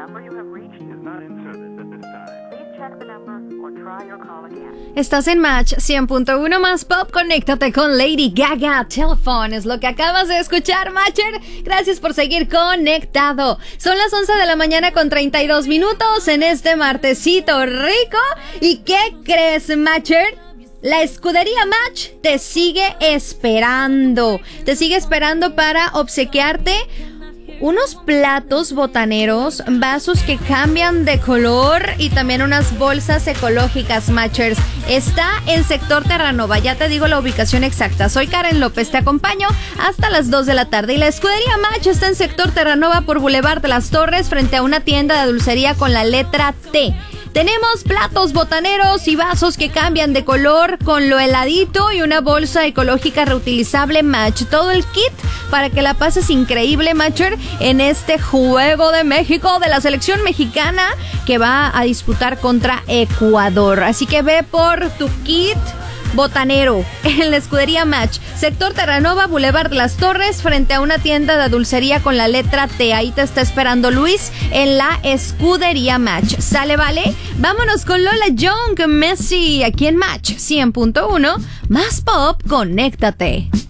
Estás en Match 100.1 más pop. Conéctate con Lady Gaga. Telephone es lo que acabas de escuchar, Matcher. Gracias por seguir conectado. Son las 11 de la mañana con 32 minutos en este martesito rico. ¿Y qué crees, Matcher? La escudería Match te sigue esperando. Te sigue esperando para obsequiarte unos platos botaneros, vasos que cambian de color y también unas bolsas ecológicas, Matchers. Está en sector Terranova, ya te digo la ubicación exacta. Soy Karen López, te acompaño hasta las 2 de la tarde. Y la escudería Match está en sector Terranova por Boulevard de las Torres, frente a una tienda de dulcería con la letra T. Tenemos platos botaneros y vasos que cambian de color con lo heladito y una bolsa ecológica reutilizable Match. Todo el kit para que la pases increíble, Matcher, en este Juego de México de la selección mexicana que va a disputar contra Ecuador. Así que ve por tu kit botanero en la escudería Match, sector Terranova, Boulevard de las Torres, frente a una tienda de dulcería con la letra T. Ahí te está esperando Luis en la escudería Match. ¿Sale, vale? Vámonos con Lola Young, Messi, aquí en Match 100.1 más pop. Conéctate.